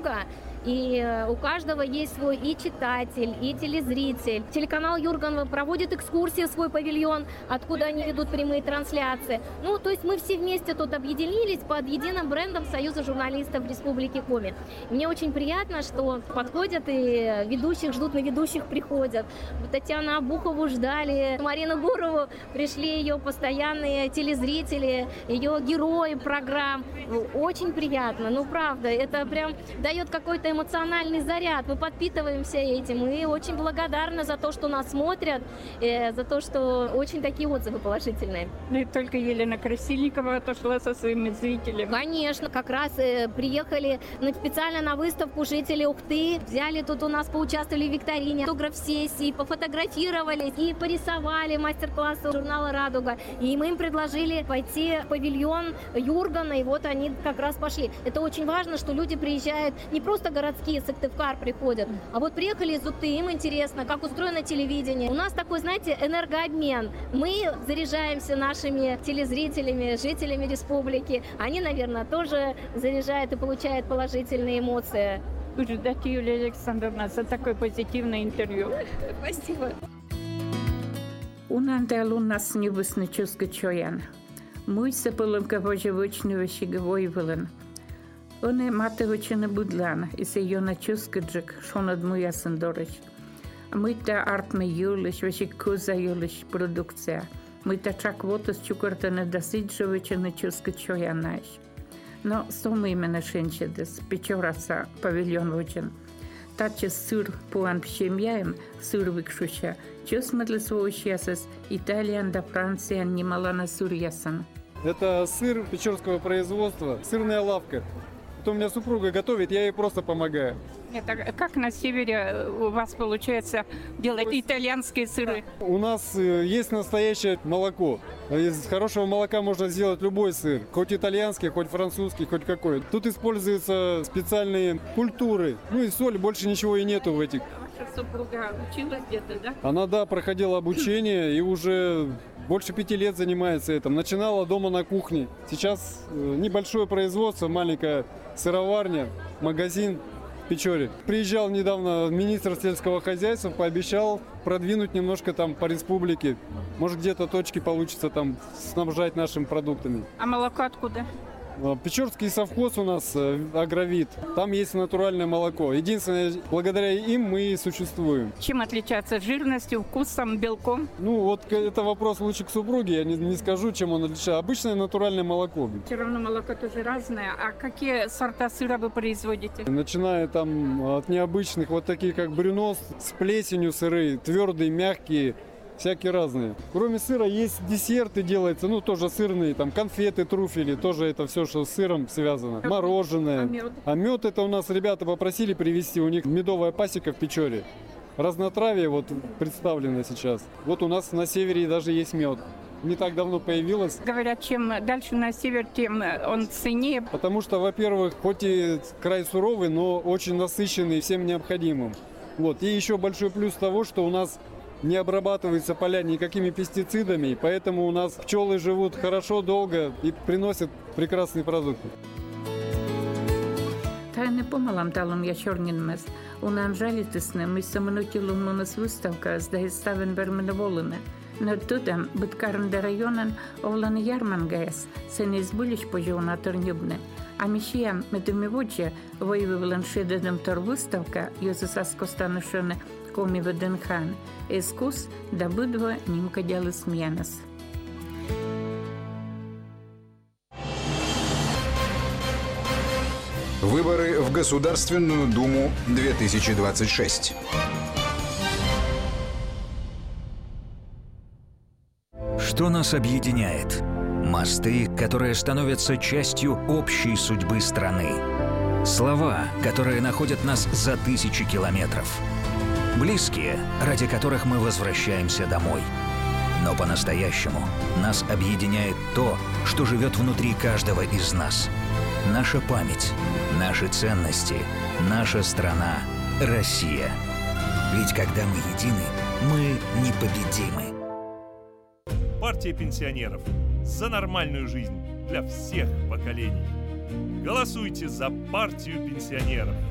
много, и у каждого есть свой и читатель, и телезритель. Телеканал Юрганова проводит экскурсии в свой павильон, откуда они ведут прямые трансляции. Ну, то есть мы все вместе тут объединились под единым брендом Союза журналистов Республики Коми. Мне очень приятно, что подходят и ведущих ждут, на ведущих приходят. Татьяну Обухову ждали, Марину Гурову пришли ее постоянные телезрители, ее герои программ. Очень приятно, ну правда, это прям дает какой-то эмоциональный заряд. Мы подпитываемся этим и очень благодарны за то, что нас смотрят, за то, что очень такие отзывы положительные. Ну и только Елена Красильникова отошла со своими зрителями. Конечно, как раз приехали специально на выставку жители Ухты, взяли тут у нас, поучаствовали в викторине, автограф-сессии, пофотографировались и порисовали мастер-классы журнала «Радуга». И мы им предложили пойти в павильон Юргана, и вот они как раз пошли. Это очень важно, что люди приезжают, не просто городские, Сыктывкар приходят, а вот приехали из Ухты, им интересно, как устроено телевидение. У нас такой, знаете, энергообмен. Мы заряжаемся нашими телезрителями, жителями республики. Они, наверное, тоже заряжают и получают положительные эмоции. Ждать Юлия Александровна за такое позитивное интервью. Спасибо. Унан нас не высничуска чоян. Муйся поломка поживочного щеговой вылен. Он и матовичина будлан, и се йона чускаджик, шон от муя сандорич. Мы-то артме юлиш, веши куза юлиш продукция. Мы-то чак вот с чукартана досиджевичина чуска чоянаш. Но сома именно шенчедес, печораса павильон вочен. Таче сыр пуан пщемьяем, сыр выкшуща, чусмадле своущасас, Италиян да Франциян немалана сыр ясан. Это сыр печорского производства, сырная лавка. Это у меня супруга готовит, я ей просто помогаю. Это как на севере у вас получается делать итальянские сыры? У нас есть настоящее молоко. Из хорошего молока можно сделать любой сыр. Хоть итальянский, хоть французский, хоть какой. Тут используются специальные культуры. Ну и соль, больше ничего и нету в этих. Ваша супруга училась где-то, да? Она, да, проходила обучение и уже больше 5 лет занимается этим. Начинала дома на кухне. Сейчас небольшое производство, маленькая сыроварня, магазин в Печоре. Приезжал недавно министр сельского хозяйства, пообещал продвинуть немножко там по республике. Может, где-то точки получится там снабжать нашими продуктами. А молоко откуда? Печорский совхоз у нас, Агровит. Там есть натуральное молоко. Единственное, благодаря им мы и существуем. Чем отличается? Жирностью, вкусом, белком? Ну, вот это вопрос лучше к супруге. Я не скажу, чем он отличается. Обычное натуральное молоко. Все равно молоко тоже разное. А какие сорта сыра вы производите? Начиная там от необычных, вот такие как брюнос, с плесенью сырые, твердые, мягкие. Всякие разные. Кроме сыра есть десерты делаются, ну тоже сырные, там конфеты, труфели, тоже это все, что с сыром связано. Мороженое. А мед это у нас ребята попросили привезти, у них медовая пасека в Печоре. Разнотравие вот представлено сейчас. Вот у нас на севере даже есть мед. Не так давно появилось. Говорят, чем дальше на север, тем он ценнее. Потому что, во-первых, хоть и край суровый, но очень насыщенный всем необходимым. Вот. И еще большой плюс того, что у нас не обрабатываются поля никакими пестицидами, и поэтому у нас пчелы живут хорошо, долго и приносят прекрасные продукты. Та не помалам талом я чорнін мес. У нам жалітисне, ми самонутілом у нас виставка, здає ставен верменоволене. Но тудам, биткарн де районен, овлан ярмангес, се не збуліч пожовна торнюбне. А мішіям медоміводжа, воювалан шедедем тор виставка, йозисаско станушене, коми веденхан, ескус да будва нимка дяли сміянес. Выборы в Государственную Думу 2026. Что нас объединяет? Мосты, которые становятся частью общей судьбы страны. Слова, которые находят нас за тысячи километров. Близкие, ради которых мы возвращаемся домой. Но по-настоящему нас объединяет то, что живет внутри каждого из нас. Наша память, наши ценности, наша страна – Россия. Ведь когда мы едины, мы непобедимы. Партия пенсионеров. За нормальную жизнь для всех поколений. Голосуйте за партию пенсионеров.